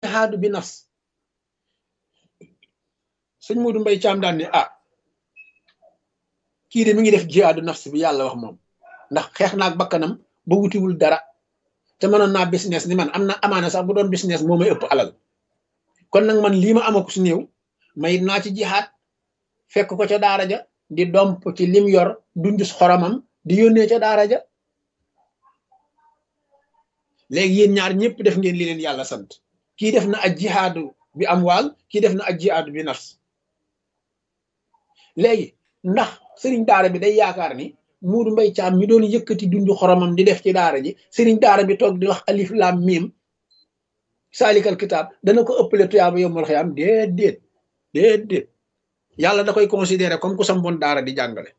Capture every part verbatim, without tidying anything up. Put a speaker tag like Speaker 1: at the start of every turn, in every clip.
Speaker 1: jihaadu bi nafs sëñ Modou Mbaye Thiam daan ne ah kii de mi ngi def jihaadu nafs bi yàlla wax moom ndax xeex naag bakkanam ba wutiwul dara te mënoon naa business ni man am na amaana sax bu doon business moo may ëpp alal kon nag man lii ma amako su néew may naa ci jihaad fekk ko ca daara ja di domp ci lim yor dundus xoromam di yónnee ca daara ja léegi yéen ñaar ñëpp def ngeen li leen yàlla sant kii def na ak jihaadu bi am waal kii def na ak jihaadu bi nafs léegi ndax sëriñ daara bi day yaakaar ni Modou Mbaye Thiam mi doon yëkkati dundu xoromam di def ci daara ji sëriñ daara bi toog di wax alif lam mim saalikal kitaab dana ko ëppale tuyaaba yombal xëy am déet déet déet déet yàlla da koy considéré comme ku sampoon daara di jàngale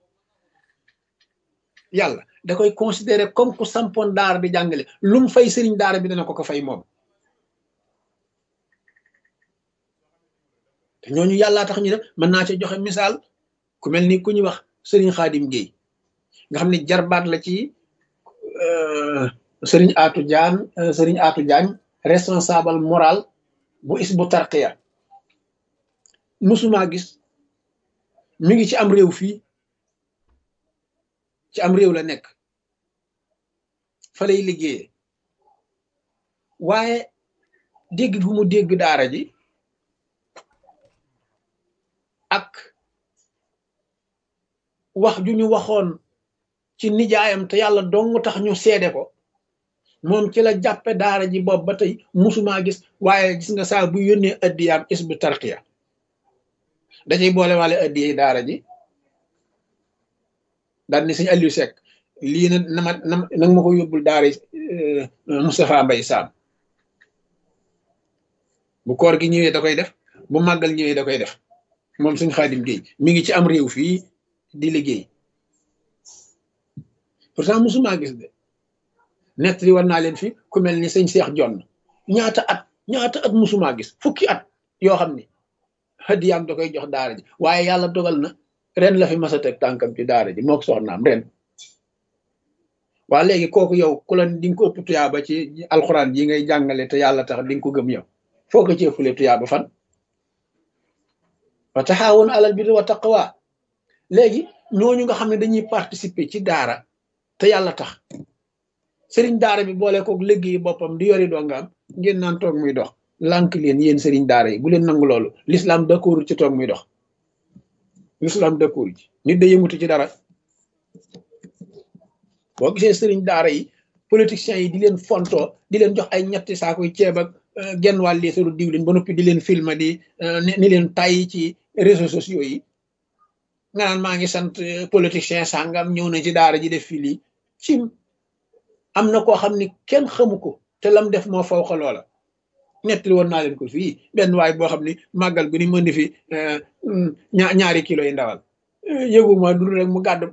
Speaker 1: yàlla da koy considéré comme ku sampoon daara di jàngale lu mu fay sëriñ daara bi dana ko ko fay moom te ñooñu yàllaa tax ñu def mën naa ci joxe misaal ku mel ni ku ñuy wax sëriñ Xaadim Géey nga xam ne jarbaat la ci sëriñ Aatu Jaan sëriñ Aatu Jaañ responsable moral bu Hizbut Tarqiyyah musuma gis mi ngi ci am réew fii ci am réew la nekk fa lay liggéeyee waaye dégg gu mu dégg daara ji ak wax ju ñu waxoon ci nijaayam te yàlla dong tax ñu seede ko moom ci la jàppe daara ji boobu ba tey musuma gis waaye gis nga saa bu yónnee addiyaam Hizbut Tarqiyyah dacay boole wale addiyee daara ji daal ni sëñ Aliou Seck lii na na ma na nag ma ko yóbbul daara Moustapha Mbaye Sam bu koor gi ñëwee da koy def bu màggal ñëwee da koy def moom sëñ Xaadim Géey mi ngi ci am réew fii di liggéey pourtant musuma gis de nett li war naa leen fi ku mel ni sëñ Seex Jonn ñaata at ñaata at musuma gis fukki at yoo xam ni hadiyaam da koy jox daara ji waaye yàlla dogal na ren la fi masa teg tànkam ci daara ji moo ko soxnaam ren waa léegi kooku yow ku la di nga ko ëpp tuyaaba ci alxuraan yi ngay jàngale te yàlla tax di nga ko gëm yow foo ko ci ëppale tuyaaba fan wa taxaawun alal birri wa taqwa léegi ñooñu nga xam ne dañuy participer ci daara te yàlla tax sëriñ daara bi boole kook liggéey boppam di yori dongaam ngeen naan toog muy dox lànk leen yéen sëriñ daara yi bu leen nangu loolu l'islam d'accord ci toog muy dox l'islam d'accord ci nit da yëmutu ci dara boo gisee sëriñ daara yi politiciens yi di leen fontoo di leen jox ay ñetti saakuy ceeb ak genn wàll liitaru diwlin ba noppi di leen filma di ni leen tàyyi ci réseaux sociaux yi nga naan maa ngi sant politicien sàngam ñëw na ci daara ji def fii lii ci am na koo xam ni kenn xamu ko te lam def moo faw xa loola nettali woon naa leen ko fii benn waay boo xam ni màggal gu ni mën di fi ñaa ñaari kilo yi ndawal yëguma dul rek mu gàddu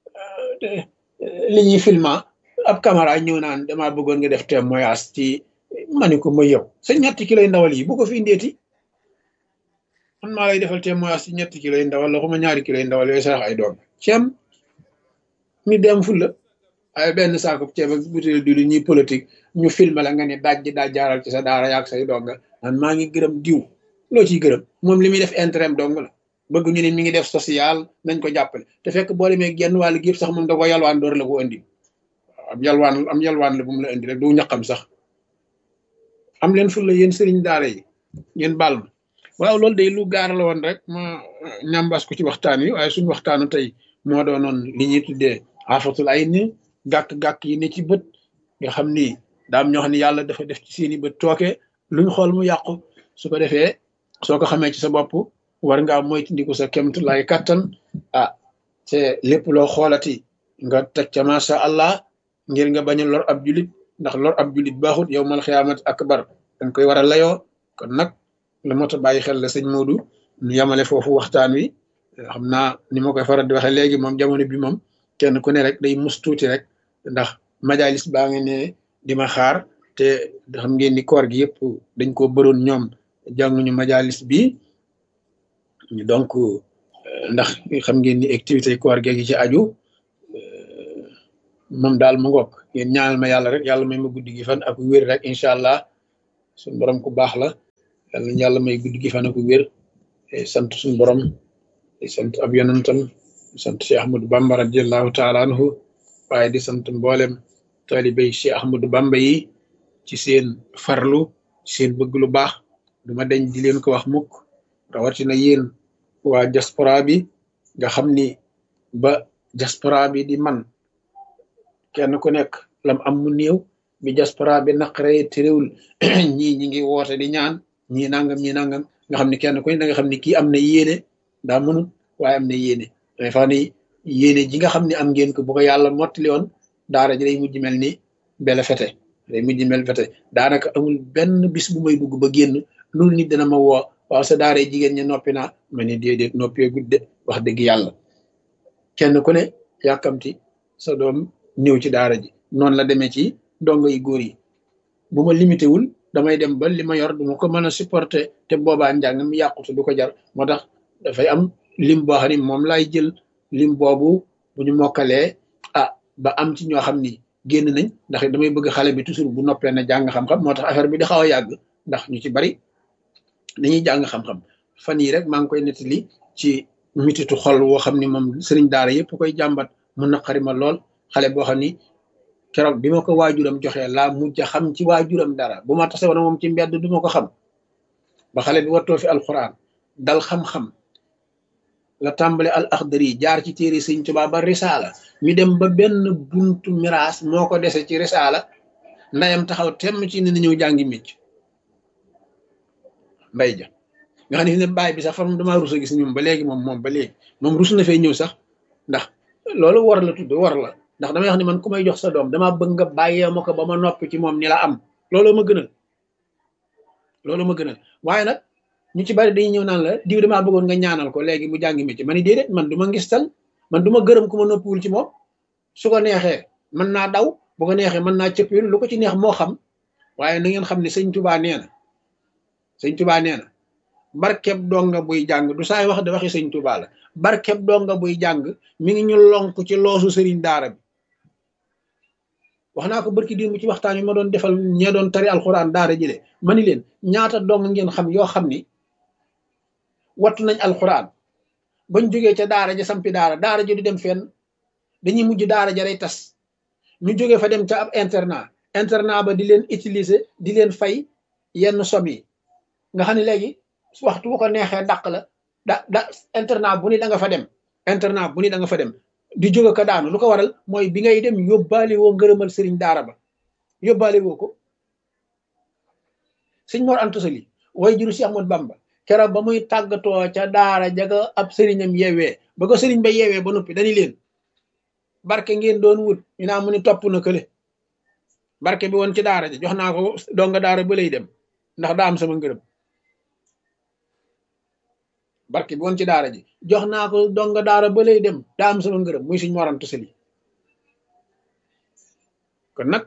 Speaker 1: li ñuy filma ab caméra ñëw naan dama bëggoon nga def témoignage ci mani ko ma yow sa ñetti kilo yi ndawal yi bu ko fi ndeeti man maa lay defal témoignage ci ñetti kilo yi ndawal la xuma ñaari kilo yi ndawal yooyu sarax ay doom ceem mi dem fulla ay benn saako ceeb ak butéel diw li ñuy politique ñu filmé la nga ne daaj ji daaj jaaral ci sa daara yaag say donga man maa ngi gërëm diw loo ciy gërëm moom li muy def intérêt dong la bëgg ñu ne mi ngi def social nañ ko jàppale te fekk boo demee genn wàll gi yëpp sax moom da ko yalwaan door la ko indi am yalwaan am yalwaan la bu mu la indi rek du ñaqam sax am leen ful la yéen sëriñ daara yi ngeen baal ma waaw loolu day lu gaar la woon rek ma ñambas ko ci waxtaan wi waaye suñu waxtaanu tey moo doonoon li ñuy tuddee afatul ay ni gàkk-gàkk yi ne ci bët nga xam ni daam ñoo xam ne yàlla dafa def ci seeni bët tooke luñ xool mu yàqu su ko defee soo ko xamee ci sa bopp war ngaa moytandiku sa kemtu lay kattan ah te lépp loo xoolati nga teg ca masha allah ngir nga bañ a lor ab julit ndax lor ab julit baaxut yow mal xiyaamat akbar dañ koy war a layoo kon nag la mot a bàyyi xel la sëñ Modou ñu yamale foofu waxtaan wi xam naa ni ma koy faral di waxee léegi moom jamono bi moom kenn ku ne rek day mus tuuti rek ndax majalis baa ngi ne di ma xaar te xam ngeen ni koor gi yëpp dañ ko bëroon ñoom jànguñu majalis bi donc ndax xam ngeen ni activité koor gi ci aju moom daal mu ngoog ngeen ñaanal ma yàlla rek yàlla may ma guddi gi fan ak wér rek incha allah suñu borom ku baax la yàlla na yàlla may gudd gi fan ak wér sant suñu borom sant ab yonentam sant Cheikh Ahmadou Bamba radiallahu taala anhu waaye di sant mboolem taalibey Cheikh Ahmadou Bamba yi ci seen farlu ci seen bëgg lu baax duma deñ di leen ko wax mukk rawatina yéen waa diaspora bi nga xam ni ba diaspora bi di man kenn ku nekk lam am mu néew bi diaspora bi naqaree terewul ñii ñi ngi woote di ñaan ñii nangam ñii nangam nga xam ni kenn ku ne da nga xam ni kii am na yéene daa mënut waaye am na yéene dafa ni yéene ji nga xam ne am ngeen ko bu ko yàlla mottali woon daara ji day mujj mel ni bele fete day mujj mel fete daanaka amul benn bis bu may dugg ba génn loolu nit dana ma woo waaw sa daara jigéen ñi noppi naa ma ni déedéet noppee gudde wax dëgg yàlla kenn ku ne yàkkamti sa doom ñëw ci daara ji noonu la demee ci dongo yi góor yi bu ma limité wul damay dem ba li ma yor du ma ko mën a supporter te boobaa njàng mi yàqutu du ko jar moo tax dafay am lim boo xam ni moom laay jël lim boobu bu ñu mokkalee ah ba am ci ñoo xam ni génn nañ ndax damay bëgg xale bi toujours bu noppee na jàng xam-xam moo tax affaire bi di xaw a yàgg ndax ñu ci bari dañuy jàng xam-xam fan yii rek maa ngi koy nettali ci mititu xol woo xam ni moom sëriñ daara yëpp koy jàmbat mu naqari ma lool xale boo xam ni keroog bi ma ko waajuram joxee laa mujj a xam ci waajuram dara bu ma tase woon moom ci mbedd du ma ko xam ba xale bi wattoo fi alquran dal xam-xam la tàmbale al axdari jaar ci téere sëñ Tuubaa ba risaala ñu dem ba benn buntu miraas moo ko dese ci risaala ndayam taxaw temm ci ne na ñëw jàngi micc mbay ja nga xam ne fi ne baay bi sax fam damaa rus a gis ñoom ba léegi moom moom ba léegi moom rus na fee ñëw sax ndax loolu war la tudd war la ndax damay wax ni man ku may jox sa doom damaa bëgg nga bàyyee ma ko ba ma noppi ci moom ni la am loolu ma gënal loolu ma gënal waaye nag ñu ci bari dañuy ñëw naan la diw damaa bëggoon nga ñaanal ko léegi mu jàngi métier ma ni déedéet man du ma ngistal man du ma gërëm ku ma noppiwul ci moom su ko neexee mën naa daw bu ko neexee mën naa cëppil lu ko ci neex moo xam waaye na ngeen xam ne sëñ Tuubaa nee na sëñ Tuubaa nee na barkeb donga buy jàng du saay wax de waxi sëñ Tuubaa la barkeb donga buy jàng mi ngi ñu lonk ci loosu sëriñ daara bi wax naa ko barki démb ci waxtaan yi ma doon defal ñee doon tari alxuraan daara ji de ma ni leen ñaata dong ngeen xam yoo xam ni wattu nañ alxuraan bañ jógee ca daara ja sampi daara daara ji du dem fenn dañuy mujj daara ja day tas ñu jógee fa dem ca ab internat internat ba di leen utiliser di leen fay yenn somme yi nga xam ne léegi waxtu bu ko neexee dàq la da da internat bu ni da nga fa dem internat bu ni da nga fa dem di jóge ko daanu lu ko waral mooy bi ngay dem yóbbaale woo ngërëmal sëriñ daara ba yóbbaale woo ko sëñ Mor Anta Sali way juru si Ahmad Bamba keroog ba muy tàggatoo ca daara jaga ab sëriñam yeewee ba ko sëriñ ba yeewee ba noppi dañu leen barke ngeen doon wut ñu naa mu ni topp na kële barke bi woon ci daara ja jox naa ko donga daara ba lay dem ndax daa am sama ngërëm barke bi woon ci daara ji jox naa ko donga daara ba lay dem daa am sama ngërëm muy suñ Mor Anta Sali kon nag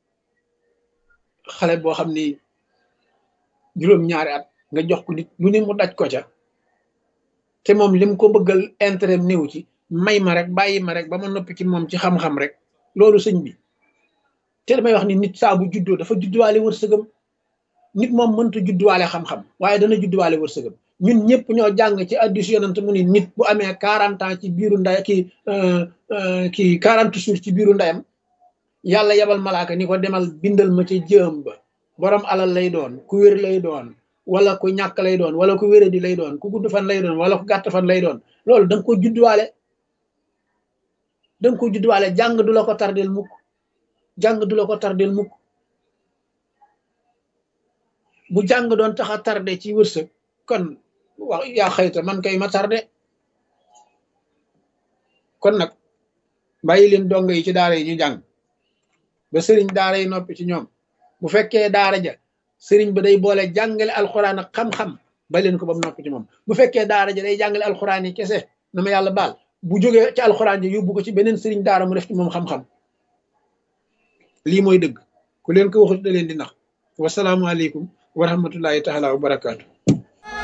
Speaker 1: xale boo xam ni juróom-ñaari at nga jox ko nit lu ne mu daj ko ca te moom lim ko bëggal intérêt néew ci may ma rek bàyyi ma rek ba ma noppi ci moom ci xam-xam rek loolu sëñ bi te damay wax ni nit saa bu juddoo dafa judduwaale wërsëgam nit moom mënta judduwaale xam-xam waaye dana judduwaale wërsëgam ñun ñëpp ñoo jàng ci addis yonent mu ni nit bu amee quarante ans ci biiru nday kii kii quarante jours ci biiru ndayam yàlla yebal malaaka ni ko demal bindal ma ci jëm ba borom alal lay doon ku wér lay doon wala ku ñàkk lay doon wala ku wéradi lay doon ku gudd fan lay doon wala ku gàtt fan lay doon loolu da nga ko judduwaale da nga ko judduwaale jàng du la ko tardel mukk jàng du la ko tardel mukk bu jàng doon tax a tardé ci wërsëg kon wax yaa xëyta man kay ma tardé kon nag bàyyi leen dongo yi ci daara yi ñu jàng ba sëriñ daara yi noppi ci ñoom bu fekkee daara ja sëriñ ba day boole jàngale alxuraan ak xam-xam ba leen ko ba mu noppi ci moom bu fekkee daara ja day jàngale alxuraan yi kese na ma yàlla baal bu jógee ci alxuraan ji yóbbu ko ci beneen sëriñ daara mu def ci moom xam-xam lii mooy dëgg ku leen ko waxut da leen di nax wasalaamualeykum wa rahmatullahi taala wa barakaatu